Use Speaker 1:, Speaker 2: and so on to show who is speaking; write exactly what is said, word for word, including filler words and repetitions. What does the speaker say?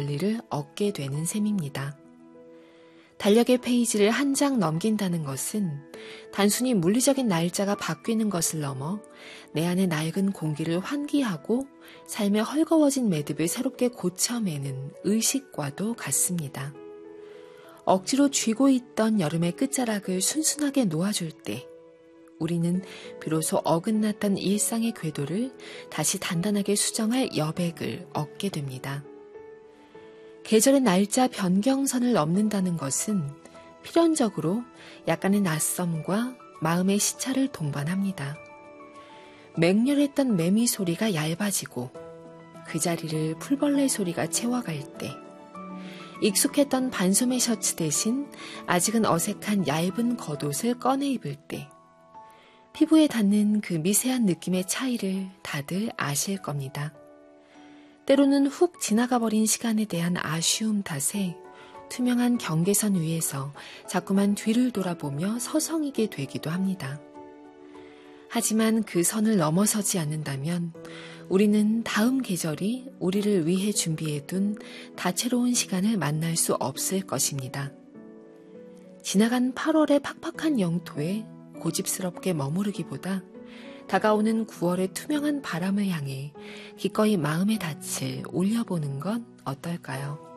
Speaker 1: 권리를 얻게 되는 셈입니다. 달력의 페이지를 한 장 넘긴다는 것은 단순히 물리적인 날짜가 바뀌는 것을 넘어 내 안의 낡은 공기를 환기하고 삶의 헐거워진 매듭을 새롭게 고쳐매는 의식과도 같습니다. 억지로 쥐고 있던 여름의 끝자락을 순순하게 놓아줄 때 우리는 비로소 어긋났던 일상의 궤도를 다시 단단하게 수정할 여백을 얻게 됩니다. 계절의 날짜 변경선을 넘는다는 것은 필연적으로 약간의 낯섦과 마음의 시차를 동반합니다. 맹렬했던 매미 소리가 얇아지고 그 자리를 풀벌레 소리가 채워갈 때, 익숙했던 반소매 셔츠 대신 아직은 어색한 얇은 겉옷을 꺼내 입을 때, 피부에 닿는 그 미세한 느낌의 차이를 다들 아실 겁니다. 때로는 훅 지나가 버린 시간에 대한 아쉬움 탓에 투명한 경계선 위에서 자꾸만 뒤를 돌아보며 서성이게 되기도 합니다. 하지만 그 선을 넘어서지 않는다면 우리는 다음 계절이 우리를 위해 준비해둔 다채로운 시간을 만날 수 없을 것입니다. 지나간 팔월의 팍팍한 영토에 고집스럽게 머무르기보다 다가오는 구월의 투명한 바람을 향해 기꺼이 마음의 닻을 올려보는 건 어떨까요?